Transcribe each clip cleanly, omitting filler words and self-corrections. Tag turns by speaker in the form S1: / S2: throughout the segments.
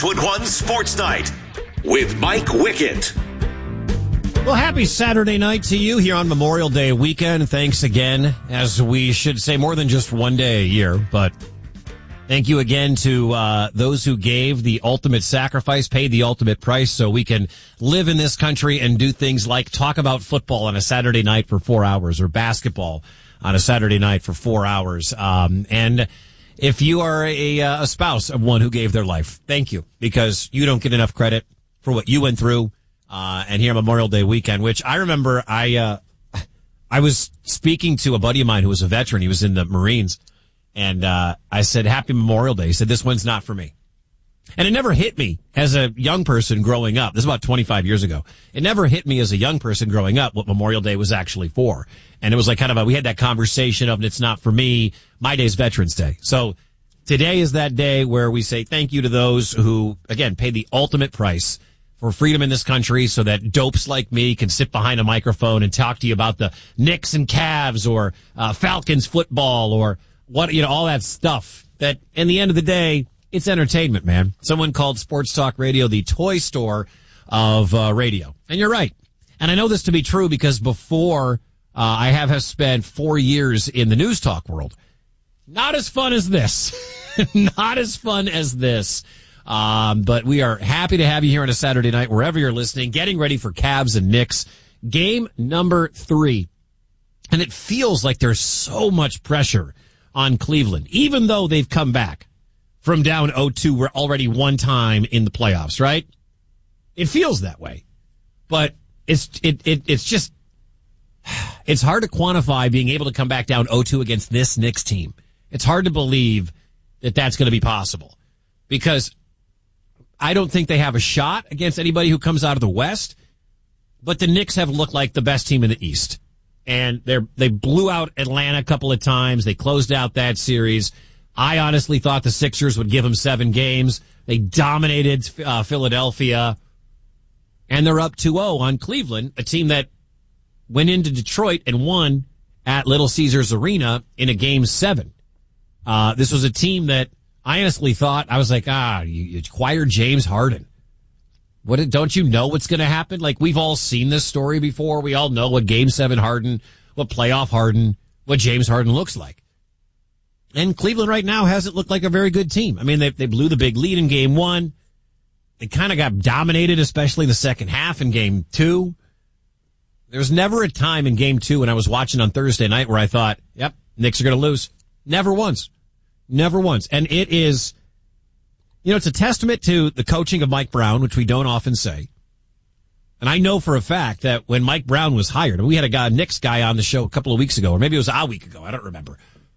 S1: Put One Sports Night with Mike Wickett.
S2: Well, happy Saturday night to you here on Memorial Day weekend. Thanks again, as we should say more than just one day a year, but thank you again to those who gave the ultimate sacrifice, paid the ultimate price so we can live in this country and do things like talk about football on a Saturday night for 4 hours or basketball on a Saturday night for 4 hours. And if you are a spouse of one who gave their life, thank you, because you don't get enough credit for what you went through. And here Memorial Day weekend, which I remember I was speaking to a buddy of mine who was a veteran. He was in the Marines. And I said, Happy Memorial Day. He said, this one's not for me. And it never hit me as a young person growing up. This is about 25 years ago. It never hit me as a young person growing up what Memorial Day was actually for. And it was like kind of we had that conversation of it's not for me. My day's Veterans Day. So today is that day where we say thank you to those who, again, paid the ultimate price for freedom in this country so that dopes like me can sit behind a microphone and talk to you about the Knicks and Cavs or Falcons football or what, all that stuff that in the end of the day, it's entertainment, man. Someone called Sports Talk Radio the toy store of radio. And you're right. And I know this to be true because before I have spent 4 years in the news talk world. Not as fun as this. Not as fun as this. But we are happy to have you here on a Saturday night, wherever you're listening, getting ready for Cavs and Knicks. Game number 3. And it feels like there's so much pressure on Cleveland, even though they've come back from down 0-2. We're already one time in the playoffs, right? It feels that way. But it's just, it's hard to quantify being able to come back down 0-2 against this Knicks team. It's hard to believe that that's going to be possible because I don't think they have a shot against anybody who comes out of the West, but the Knicks have looked like the best team in the East. And they blew out Atlanta a couple of times. They closed out that series. I honestly thought the Sixers would give them 7 games. They dominated Philadelphia. And they're up 2-0 on Cleveland, a team that went into Detroit and won at Little Caesars Arena in a Game 7. This was a team that I honestly thought, I was like, you acquired James Harden. Don't you know what's going to happen? Like, we've all seen this story before. We all know what Game 7 Harden, what playoff Harden, what James Harden looks like. And Cleveland right now hasn't looked like a very good team. I mean, they blew the big lead in Game 1. They kind of got dominated, especially in the second half in Game 2. There was never a time in Game 2 when I was watching on Thursday night where I thought, yep, Knicks are going to lose. Never once. Never once. And it is, it's a testament to the coaching of Mike Brown, which we don't often say. And I know for a fact that when Mike Brown was hired, and we had a Knicks guy on the show a couple of weeks ago, or maybe it was a week ago, I don't remember.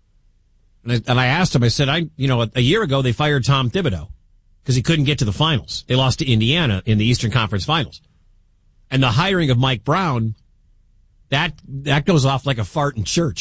S2: And I asked him, I said, a year ago they fired Tom Thibodeau because he couldn't get to the finals. They lost to Indiana in the Eastern Conference Finals. And the hiring of Mike Brown, that goes off like a fart in church.